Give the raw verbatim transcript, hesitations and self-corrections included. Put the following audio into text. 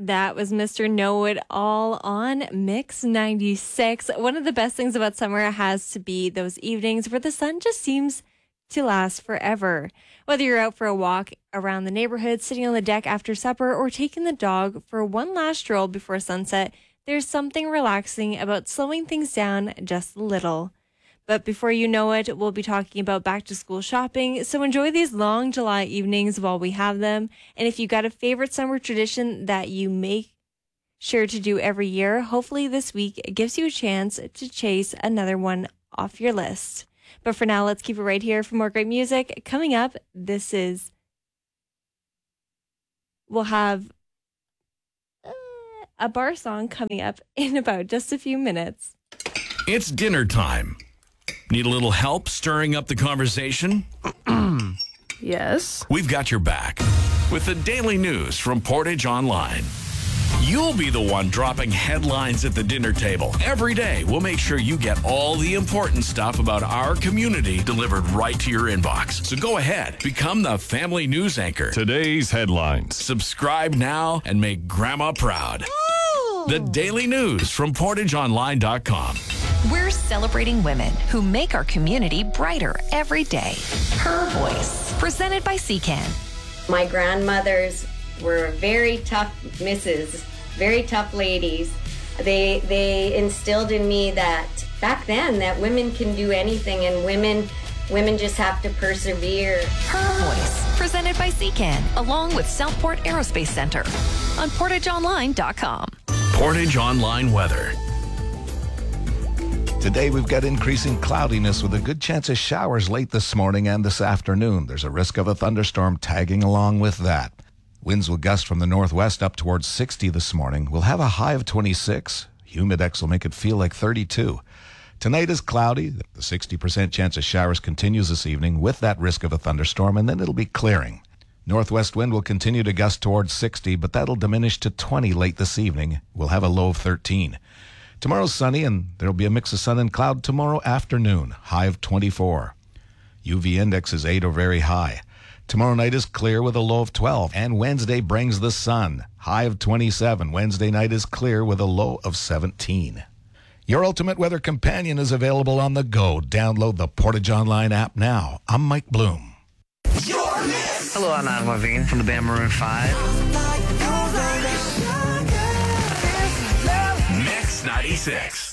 That was Mister Know-It-All on Mix ninety-six. One of the best things about summer has to be those evenings where the sun just seems to last forever. Whether you're out for a walk around the neighborhood, sitting on the deck after supper, or taking the dog for one last stroll before sunset, there's something relaxing about slowing things down just a little. But before you know it, we'll be talking about back-to-school shopping, so enjoy these long July evenings while we have them. And if you got a favorite summer tradition that you make sure to do every year, hopefully this week it gives you a chance to chase another one off your list. But for now, let's keep it right here for more great music. Coming up, this is... We'll have uh, a bar song coming up in about just a few minutes. It's dinner time. Need a little help stirring up the conversation? Yes. We've got your back with the daily news from Portage Online. You'll be the one dropping headlines at the dinner table. Every day, we'll make sure you get all the important stuff about our community delivered right to your inbox. So go ahead, become the family news anchor. Today's headlines. Subscribe now and make Grandma proud. Ooh. The daily news from portage online dot com. We're celebrating women who make our community brighter every day. Her Voice, presented by C C A N. My grandmothers were very tough misses, very tough ladies. They they instilled in me that back then that women can do anything, and women women just have to persevere. Her Voice, presented by C C A N, along with Southport Aerospace Center on portage online dot com. Portage Online weather. Today, we've got increasing cloudiness with a good chance of showers late this morning and this afternoon. There's a risk of a thunderstorm tagging along with that. Winds will gust from the northwest up towards sixty this morning. We'll have a high of twenty-six. Humidex will make it feel like thirty-two. Tonight is cloudy. The sixty percent chance of showers continues this evening with that risk of a thunderstorm, and then it'll be clearing. Northwest wind will continue to gust towards sixty, but that'll diminish to twenty late this evening. We'll have a low of thirteen. Tomorrow's sunny, and there'll be a mix of sun and cloud tomorrow afternoon, high of twenty-four. U V index is eight or very high. Tomorrow night is clear with a low of twelve, and Wednesday brings the sun, high of twenty-seven. Wednesday night is clear with a low of seventeen. Your ultimate weather companion is available on the go. Download the Portage Online app now. I'm Mike Bloom. Hello, I'm Adam Levine from the band Maroon five. Mix ninety-six.